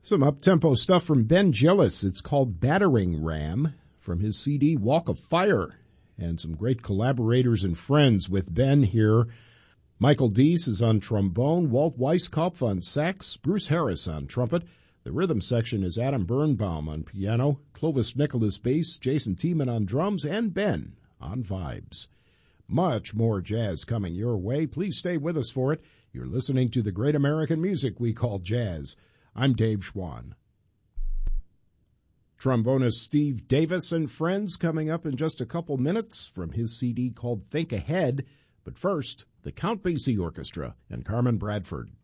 Some up-tempo stuff from Ben Gillis. It's called Battering Ram from his CD Walk of Fire. And some great collaborators and friends with Ben here. Michael Deese is on trombone, Walt Weiskopf on sax, Bruce Harris on trumpet. The rhythm section is Adam Birnbaum on piano, Clovis Nicholas bass, Jason Tiemann on drums, and Ben on vibes. Much more jazz coming your way. Please stay with us for it. You're listening to the great American music we call jazz. I'm Dave Schwann. Trombonist Steve Davis and friends coming up in just a couple minutes from his CD called Think Ahead. But first, the Count Basie Orchestra and Carmen Bradford.